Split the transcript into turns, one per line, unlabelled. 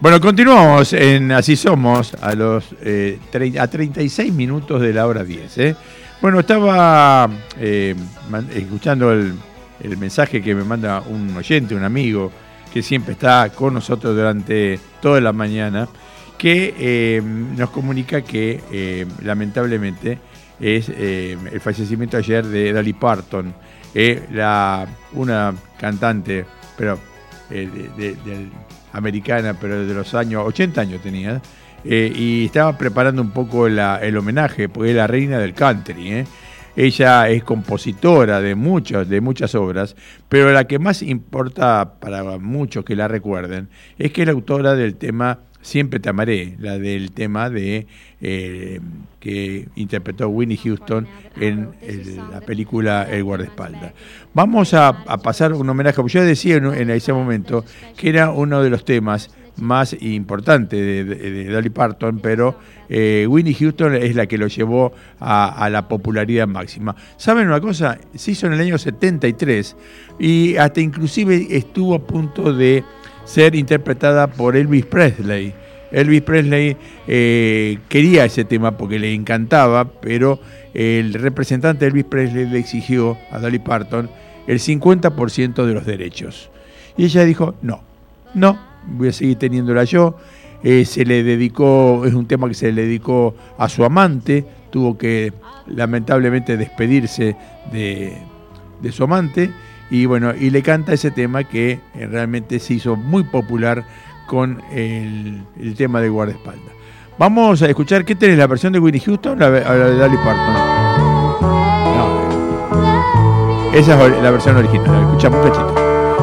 Bueno, continuamos en Así Somos a los a 36 minutos de la hora 10. Bueno, estaba escuchando el mensaje que me manda un oyente, un amigo, que siempre está con nosotros durante toda la mañana, que nos comunica que lamentablemente es el fallecimiento ayer de Dolly Parton, una cantante, pero americana, pero de los años 80 años tenía, y estaba preparando un poco el homenaje, porque es la reina del country. Ella es compositora de muchas obras, pero la que más importa para muchos que la recuerden es que es la autora del tema Siempre te amaré, la del tema que interpretó Whitney Houston en la película El guardaespaldas. Vamos a pasar un homenaje, como yo decía en ese momento, que era uno de los temas más importantes de Dolly Parton, pero Whitney Houston es la que lo llevó a la popularidad máxima. ¿Saben una cosa? Se hizo en el año 73 y hasta inclusive estuvo a punto de ser interpretada por Elvis Presley. Elvis Presley quería ese tema porque le encantaba, pero el representante de Elvis Presley le exigió a Dolly Parton el 50% de los derechos. Y ella dijo, no, voy a seguir teniéndola yo. Se le dedicó, es un tema que se le dedicó a su amante, tuvo que lamentablemente despedirse de su amante. Y bueno, y le canta ese tema que realmente se hizo muy popular con el tema de guardaespaldas. Vamos a escuchar, ¿qué tenés? ¿La versión de Whitney Houston o la de Dolly Parton? No, esa es la versión original, escuchamos un cachito.